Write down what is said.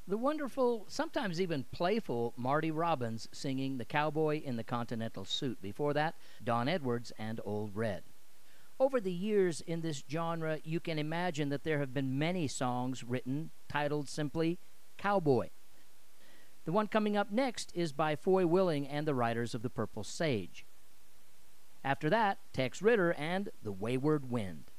The wonderful, sometimes even playful Marty Robbins singing The Cowboy in the Continental Suit. Before that, Don Edwards and Old Red. Over the years in this genre, you can imagine that there have been many songs written titled simply Cowboy. The one coming up next is by Foy Willing and the Riders of the Purple Sage. After that, Tex Ritter and The Wayward Wind.